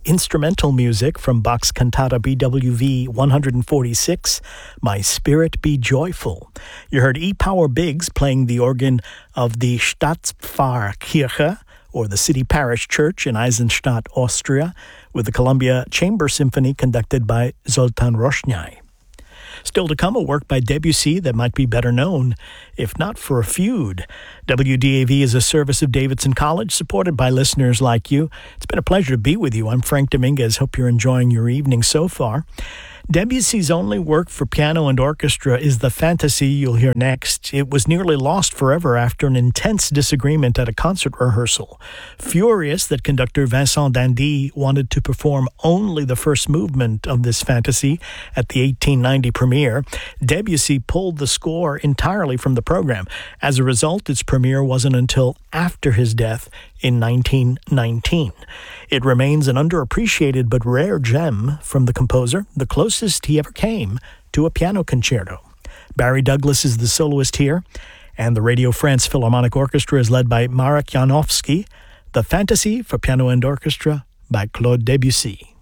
instrumental music from Bach's Cantata BWV 146, My Spirit Be Joyful. You heard E. Power Biggs playing the organ of the Stadtpfarrkirche, or the City Parish Church in Eisenstadt, Austria, with the Columbia Chamber Symphony conducted by Zoltán Rozsnyai. Still to come, a work by Debussy that might be better known, if not for a feud. WDAV is a service of Davidson College, supported by listeners like you. It's been a pleasure to be with you. I'm Frank Dominguez. Hope you're enjoying your evening so far. Debussy's only work for piano and orchestra is the Fantasy you'll hear next. It was nearly lost forever after an intense disagreement at a concert rehearsal. Furious that conductor Vincent Dandy wanted to perform only the first movement of this Fantasy at the 1890 premiere, Debussy pulled the score entirely from the program. As a result, its premiere wasn't until after his death in 1919. It remains an underappreciated but rare gem from the composer, the closest he ever came to a piano concerto. Barry Douglas is the soloist here, and the Radio France Philharmonic Orchestra is led by Marek Janowski. The Fantasy for Piano and Orchestra by Claude Debussy.